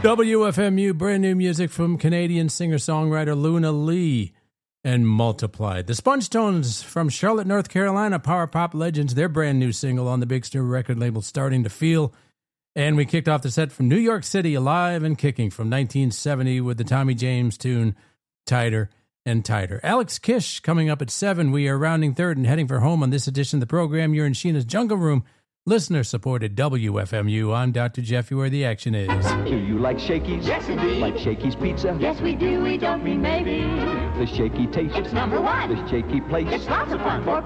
WFMU, brand new music from Canadian singer-songwriter Luna Lee and Multiplied. The Sponge Tones from Charlotte, North Carolina, power pop legends, their brand new single on the Big Stir record label, Starting to Feel. And we kicked off the set from New York City, Alive and Kicking from 1970 with the Tommy James tune, Tighter and Tighter. Alex Kish coming up at 7. We are rounding third and heading for home on this edition of the program. You're in Sheena's Jungle Room. Listener-supported WFMU. I'm Dr. Jeffy, where the action is. Do you like Shakey's? Yes, indeed. Like Shakey's Pizza? Yes, we do. We don't mean maybe. The Shaky taste? It's number one. The Shaky place? It's lots of fun.